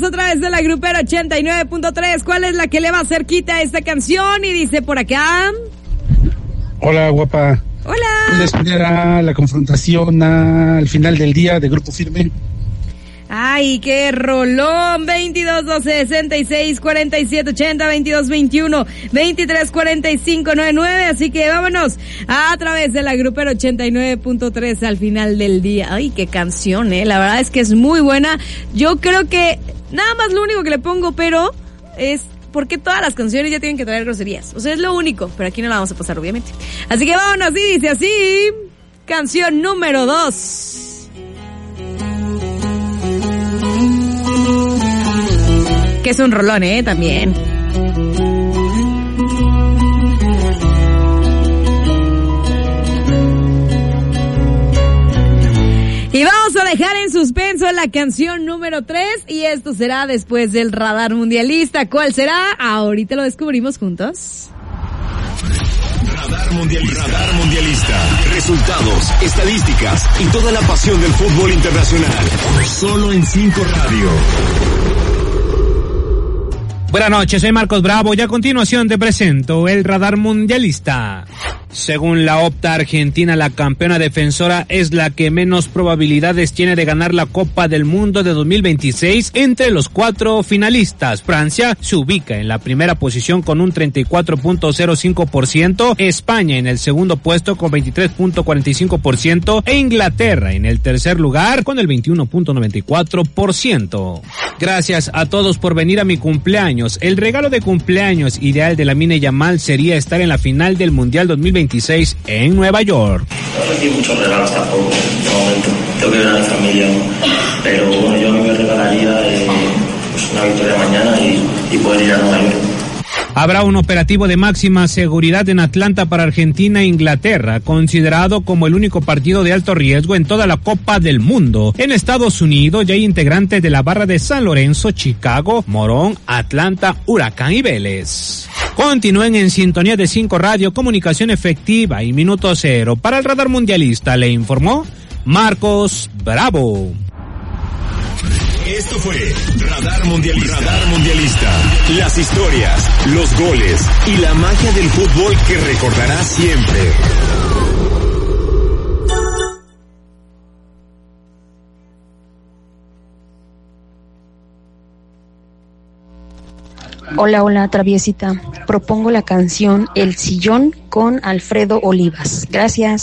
a través de la Grupera 89.3. ¿Cuál es la que le va cerquita a esta canción? Y dice por acá... Hola, guapa. Hola. ¿Les espera la confrontación al final del día de Grupo Firme? Ay, qué rolón. 22 12 66 47 80 22 21 23 45 99. Así que vámonos a través de la Grupera 89.3 al final del día. Ay, qué canción, la verdad es que es muy buena. Yo creo que nada más lo único que le pongo pero es porque todas las canciones ya tienen que traer groserías. O sea, es lo único, pero aquí no la vamos a pasar obviamente. Así que vámonos, y dice así. Canción número 2. Que es un rolón, también. Y vamos a dejar en suspenso la canción número 3, y esto será después del Radar Mundialista. ¿Cuál será? Ahorita lo descubrimos juntos. Radar Mundialista. Resultados, estadísticas y toda la pasión del fútbol internacional. Solo en 5 Radio. Buenas noches, soy Marcos Bravo y a continuación te presento el Radar Mundialista. Según la Opta, Argentina, la campeona defensora, es la que menos probabilidades tiene de ganar la Copa del Mundo de 2026 entre los 4 finalistas. Francia se ubica en la primera posición con un 34.05%, España en el segundo puesto con 23.45% e Inglaterra en el tercer lugar con el 21.94%. Gracias a todos por venir a mi cumpleaños. El regalo de cumpleaños ideal de Lamine Yamal sería estar en la final del Mundial 2026 en Nueva York. No recibí muchos regalos tampoco de momento. Tengo que ver a mi familia, pero bueno, yo a mí me regalaría pues una victoria mañana y poder ir a Nueva York. Habrá un operativo de máxima seguridad en Atlanta para Argentina e Inglaterra, considerado como el único partido de alto riesgo en toda la Copa del Mundo. En Estados Unidos ya hay integrantes de la barra de San Lorenzo, Chicago, Morón, Atlanta, Huracán y Vélez. Continúen en sintonía de 5 Radio, comunicación efectiva y minuto cero. Para el Radar Mundialista le informó Marcos Bravo. Esto fue Radar Mundialista. Las historias, los goles y la magia del fútbol que recordarás siempre. Hola, traviesita. Propongo la canción El Sillón con Alfredo Olivas. Gracias.